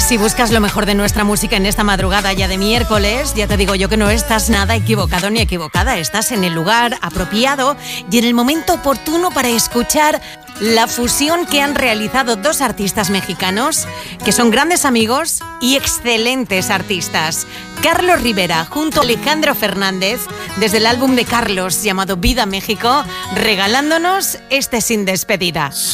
Si buscas lo mejor de nuestra música en esta madrugada ya de miércoles, ya te digo yo que no estás nada equivocado ni equivocada. Estás en el lugar apropiado y en el momento oportuno para escuchar la fusión que han realizado dos artistas mexicanos que son grandes amigos y excelentes artistas. Carlos Rivera junto a Alejandro Fernández, desde el álbum de Carlos llamado Vida México, regalándonos este Sin Despedida.